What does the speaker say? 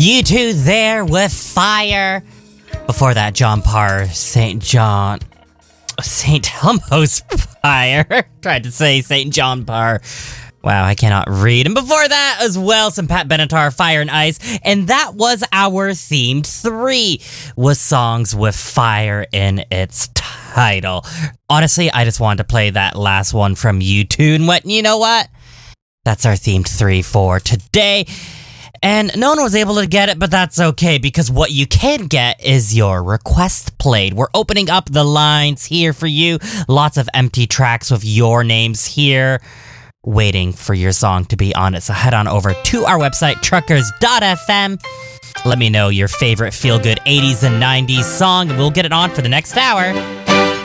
U2 there with Fire. Before that, John Parr, St. Elmo's Fire. Tried to say St. John Parr. Wow, I cannot read. And before that as well, some Pat Benatar, Fire and Ice. And that was our themed 3, with songs with fire in its title. Honestly, I just wanted to play that last one from U2. And you know what? That's our themed 3 for today. And no one was able to get it, but that's okay, because what you can get is your request played. We're opening up the lines here for you. Lots of empty tracks with your names here, waiting for your song to be on it. So head on over to our website, truckers.fm. Let me know your favorite feel-good 80s and 90s song, and we'll get it on for the next hour.